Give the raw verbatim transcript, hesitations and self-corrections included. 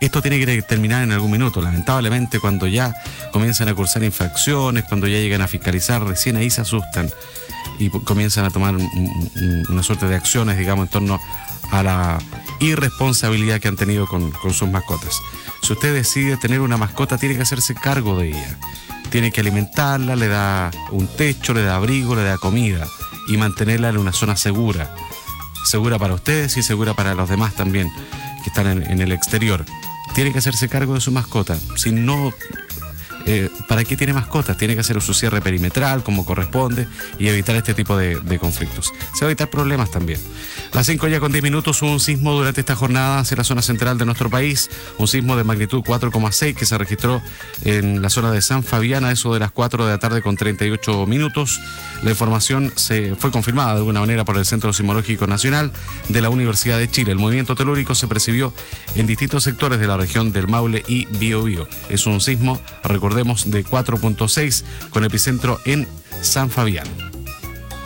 Esto tiene que terminar en algún minuto. Lamentablemente, cuando ya comienzan a cursar infracciones, cuando ya llegan a fiscalizar, recién ahí se asustan y comienzan a tomar un, un, una suerte de acciones, digamos, en torno a la irresponsabilidad que han tenido con, con sus mascotas. Si usted decide tener una mascota, tiene que hacerse cargo de ella. Tiene que alimentarla, le da un techo, le da abrigo, le da comida y mantenerla en una zona segura. Segura para ustedes y segura para los demás también que están en, en el exterior. Tiene que hacerse cargo de su mascota. Si no, eh, ¿para qué tiene mascotas? Tiene que hacer su cierre perimetral como corresponde y evitar este tipo de, de conflictos. Se va a evitar problemas también. Las cinco ya con diez minutos, hubo un sismo durante esta jornada hacia la zona central de nuestro país. Un sismo de magnitud cuatro coma seis que se registró en la zona de San Fabián a eso de las cuatro de la tarde con treinta y ocho minutos. La información se fue confirmada de alguna manera por el Centro Sismológico Nacional de la Universidad de Chile. El movimiento telúrico se percibió en distintos sectores de la región del Maule y Biobío. Es un sismo, recordemos, de cuatro punto seis con epicentro en San Fabián.